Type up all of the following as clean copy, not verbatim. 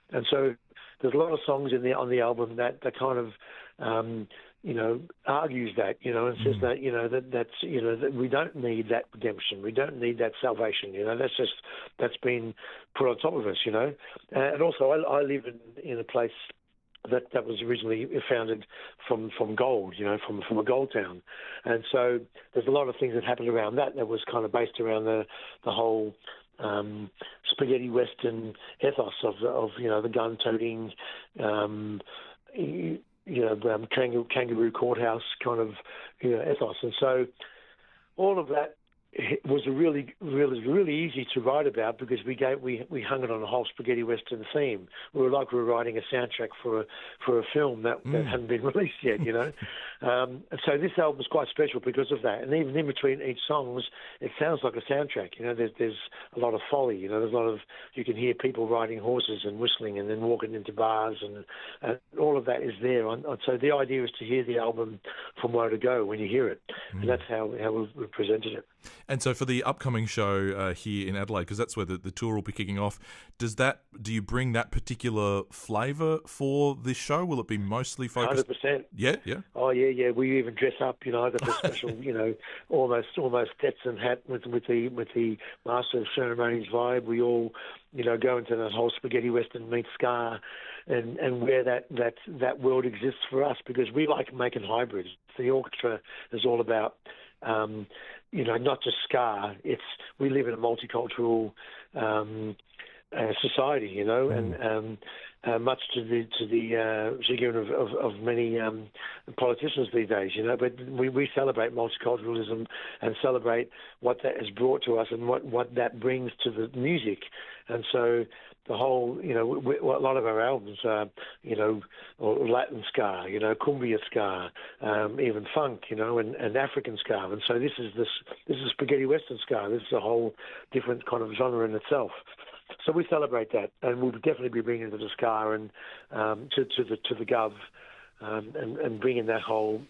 And so there's a lot of songs on the album that kind of argues that, and says that, that we don't need that redemption. We don't need that salvation. That's been put on top of us, And also I live in a place that was originally founded from gold, from a gold town. And so there's a lot of things that happened around that was kind of based around the whole spaghetti western ethos of the gun-toting, kangaroo courthouse kind of ethos. And so all of that was really easy to write about because we hung it on a whole spaghetti western theme. We were writing a soundtrack for a film that hadn't been released yet, And so this album is quite special because of that. And even in between each songs, it sounds like a soundtrack. There's a lot of folly. There's a lot of, you can hear people riding horses and whistling and then walking into bars, and all of that is there. So the idea is to hear the album from where to go when you hear it, and that's how we presented it. And so for the upcoming show here in Adelaide, because that's where the tour will be kicking off, do you bring that particular flavour for this show? Will it be mostly focused? 100%. Yeah. Oh yeah. We even dress up. I got the special, almost Stetson hat with the Master of Ceremonies vibe. We all, go into that whole spaghetti western meets ska, and where that world exists for us, because we like making hybrids. The orchestra is all about. Not just ska. We live in a multicultural society, and much to the chagrin of many politicians these days, But we celebrate multiculturalism and celebrate what that has brought to us and what that brings to the music, and so. The whole, a lot of our albums are, Latin ska, cumbia ska, even funk, and African ska. And so this is spaghetti western ska. This is a whole different kind of genre in itself. So we celebrate that, and we'll definitely be bringing the ska and to the Gov, and bringing that whole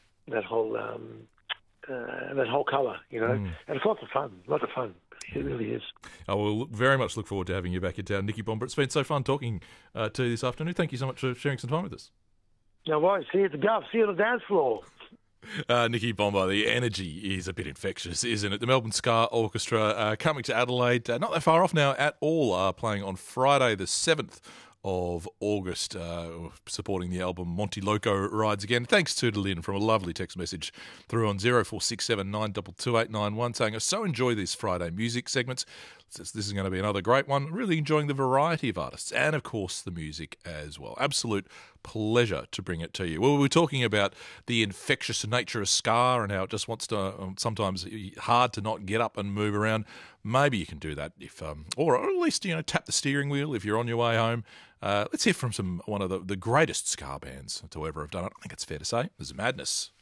colour, And it's lots of fun. It really is. I will very much look forward to having you back in town, Nicky Bomber. It's been so fun talking to you this afternoon. Thank you so much for sharing some time with us. No worries. See you at the Gov. See you on the dance floor. Nicky Bomber, the energy is a bit infectious, isn't it? The Melbourne Ska Orchestra coming to Adelaide, not that far off now at all, playing on Friday the 7th of August, supporting the album Monty Loco Rides Again. Thanks to Lynn from a lovely text message through on 0467 922 saying, I so enjoy these Friday music segments. This is going to be another great one. Really enjoying the variety of artists and, of course, the music as well. Absolute pleasure to bring it to you. Well, we were talking about the infectious nature of ska and how it just wants to sometimes hard to not get up and move around. Maybe you can do that if, or at least tap the steering wheel if you're on your way home. Let's hear from one of the greatest ska bands to ever have done it. I think it's fair to say. This is Madness.